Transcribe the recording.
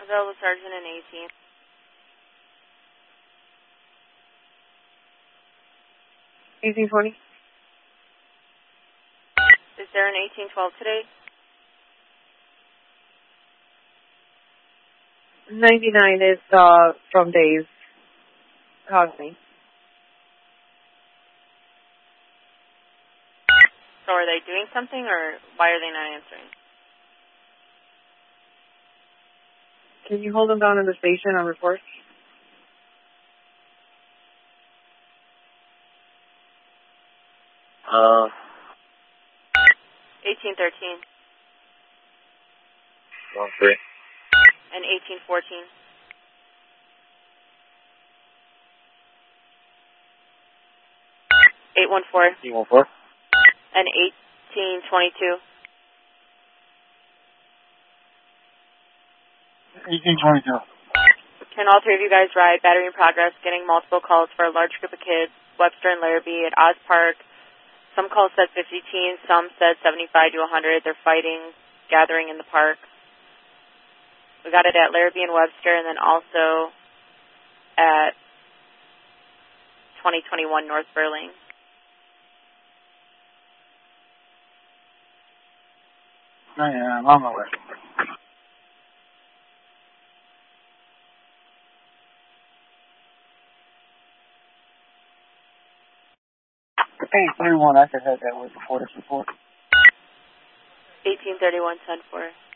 Available Sergeant and 18. 1820. Is there an 1812 today? 99 is from Days. Cosme. So are they doing something, or why are they not answering? Can you hold them down in the station and report? Uh. 1813. 13. And 1814. 814. 814. And 1822. 1822. Can all three of you guys ride battery in progress, getting multiple calls for a large group of kids, Webster and Larrabee at Oz Park. Some calls said 50 teens, some said 75 to 100. They're fighting, gathering in the park. We got it at Larrabee and Webster, and then also at 2021 North Burling. Yeah, I'm on my way. Hey, 31, I could have that way before this report. 1831 10-4.